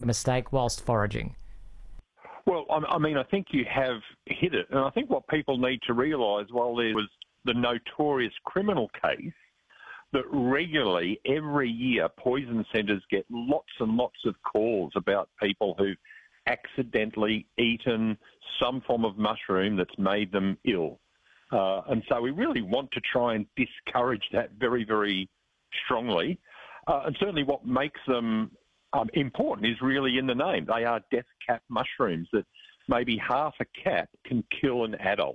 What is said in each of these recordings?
mistake whilst foraging? Well, I think you have hit it. And I think what people need to realise, while there was the notorious criminal case, that regularly, every year, poison centres get lots and lots of calls about people who've accidentally eaten some form of mushroom that's made them ill. And so we really want to try and discourage that very, very strongly. And certainly what makes them important is really in the name. They are death cap mushrooms that maybe half a cap can kill an adult.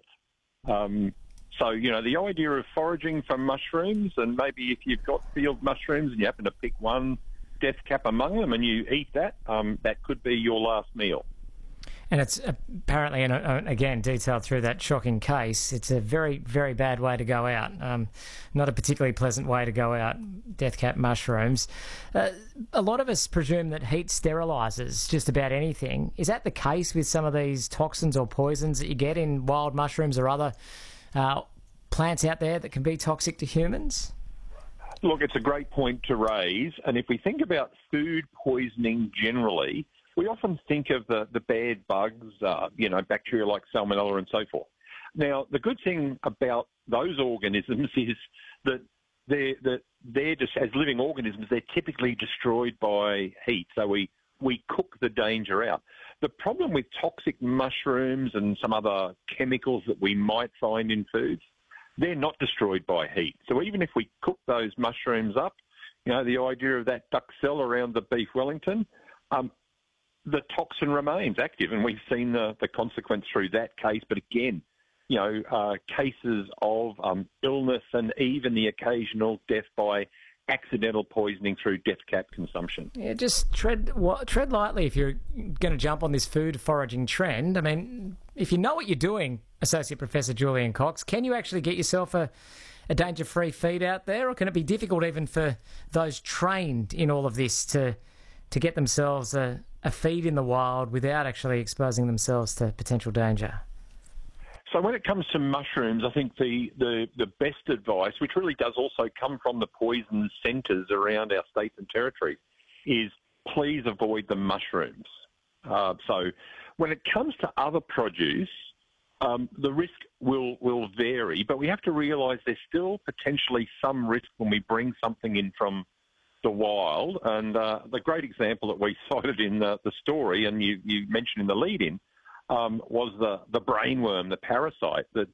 So, the idea of foraging for mushrooms, and maybe if you've got field mushrooms and you happen to pick one death cap among them and you eat that, that could be your last meal. And it's apparently, and again, detailed through that shocking case, it's a very, very bad way to go out. Not a particularly pleasant way to go out, death cap mushrooms. A lot of us presume that heat sterilises just about anything. Is that the case with some of these toxins or poisons that you get in wild mushrooms or other plants out there that can be toxic to humans? Look, it's a great point to raise. And if we think about food poisoning generally, we often think of the bad bugs, bacteria like salmonella and so forth. Now, the good thing about those organisms is that they're just, as living organisms, they're typically destroyed by heat. So we cook the danger out. The problem with toxic mushrooms and some other chemicals that we might find in foods, they're not destroyed by heat. So even if we cook those mushrooms up, the idea of that duck cell around the beef Wellington, the toxin remains active, and we've seen the consequence through that case. But again, cases of illness and even the occasional death by accidental poisoning through death cap consumption. Yeah, just tread lightly if you're going to jump on this food foraging trend. I mean, if you know what you're doing, Associate Professor Julian Cox, can you actually get yourself a danger-free feed out there, or can it be difficult even for those trained in all of this to get themselves a feed in the wild without actually exposing themselves to potential danger? So when it comes to mushrooms, I think the best advice, which really does also come from the poison centres around our states and territories, is please avoid the mushrooms. So when it comes to other produce, the risk will vary, but we have to realise there's still potentially some risk when we bring something in from the wild. And the great example that we cited in the story, and you mentioned in the lead-in, was the brainworm, the parasite that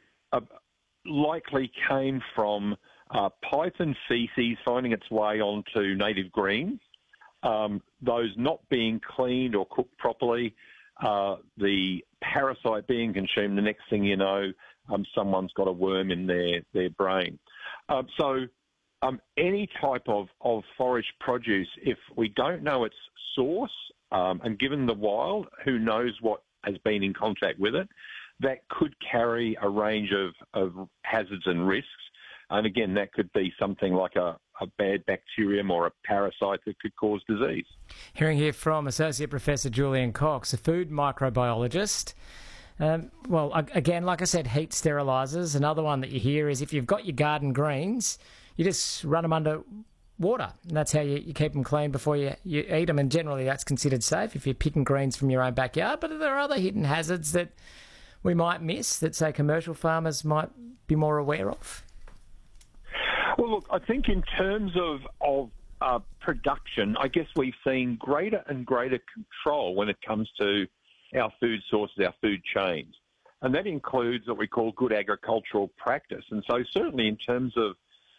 likely came from python feces finding its way onto native greens, those not being cleaned or cooked properly, the parasite being consumed. The next thing you know, someone's got a worm in their brain. So any type of forage produce, if we don't know its source, and given the wild, who knows what has been in contact with it, that could carry a range of hazards and risks. And again, that could be something like a bad bacterium or a parasite that could cause disease. Hearing here from Associate Professor Julian Cox, a food microbiologist. Well, again, like I said, heat sterilisers. Another one that you hear is if you've got your garden greens, you just run them under water. And that's how you keep them clean before you eat them. And generally that's considered safe if you're picking greens from your own backyard. But there are other hidden hazards that we might miss that, say, commercial farmers might be more aware of. Well, look, I think in terms of production, I guess we've seen greater and greater control when it comes to our food sources, our food chains. And that includes what we call good agricultural practice. And so certainly in terms of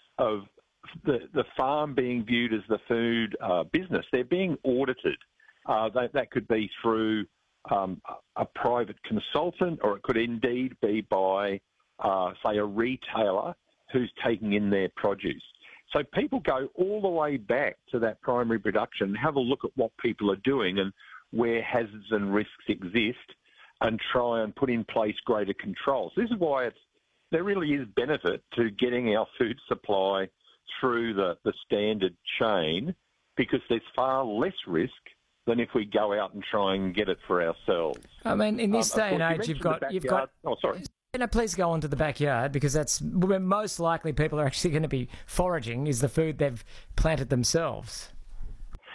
the farm being viewed as the food business, they're being audited. That could be through a private consultant, or it could indeed be by, say, a retailer who's taking in their produce. So people go all the way back to that primary production, have a look at what people are doing and where hazards and risks exist, and try and put in place greater controls. This is why there really is benefit to getting our food supply through the standard chain, because there's far less risk than if we go out and try and get it for ourselves. I mean, in this day and age, you've got. Oh, sorry. Please go on to the backyard, because that's where most likely people are actually going to be foraging, is the food they've planted themselves.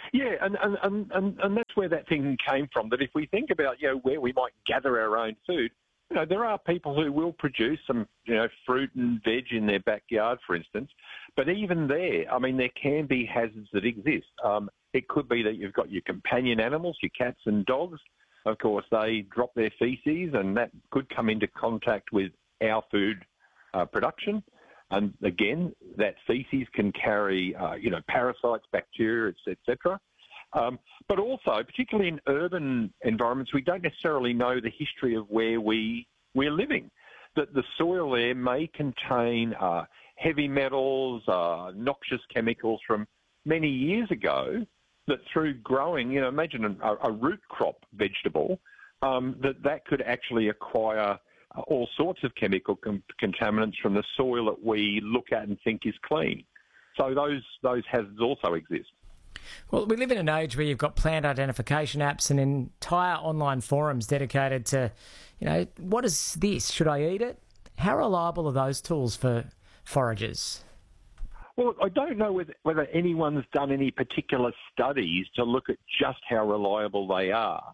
Yeah, and that's where that thing came from, that if we think about, where we might gather our own food, there are people who will produce some, fruit and veg in their backyard, for instance. But even there, I mean, there can be hazards that exist. It could be that you've got your companion animals, your cats and dogs. Of course, they drop their feces, and that could come into contact with our food production. And again, that feces can carry, parasites, bacteria, etc. But also, particularly in urban environments, we don't necessarily know the history of where we're living. That the soil there may contain heavy metals, noxious chemicals from many years ago, that through growing, imagine a root crop vegetable, that could actually acquire all sorts of chemical contaminants from the soil that we look at and think is clean. So those hazards also exist. Well, we live in an age where you've got plant identification apps and entire online forums dedicated to, what is this? Should I eat it? How reliable are those tools for foragers? Well, I don't know whether anyone's done any particular studies to look at just how reliable they are.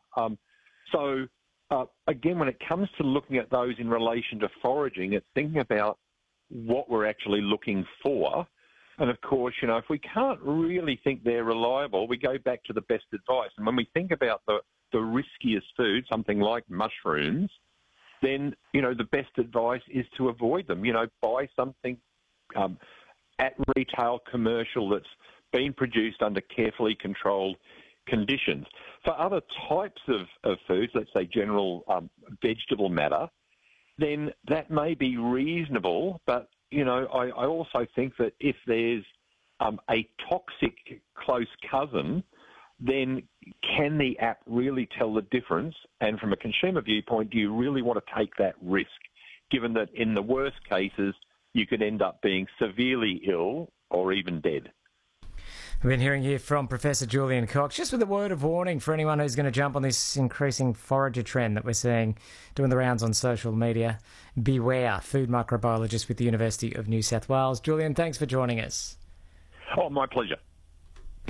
Again, when it comes to looking at those in relation to foraging, it's thinking about what we're actually looking for. And of course, if we can't really think they're reliable, we go back to the best advice. And when we think about the riskiest food, something like mushrooms, then, the best advice is to avoid them. Buy something at retail, commercial, that's been produced under carefully controlled conditions. For other types of foods, let's say general vegetable matter, then that may be reasonable, but I also think that if there's a toxic close cousin, then can the app really tell the difference? And from a consumer viewpoint, do you really want to take that risk, given that in the worst cases, you could end up being severely ill or even dead? We've been hearing here from Professor Julian Cox, just with a word of warning for anyone who's going to jump on this increasing forager trend that we're seeing doing the rounds on social media. Beware, food microbiologist with the University of New South Wales. Julian, thanks for joining us. Oh, my pleasure.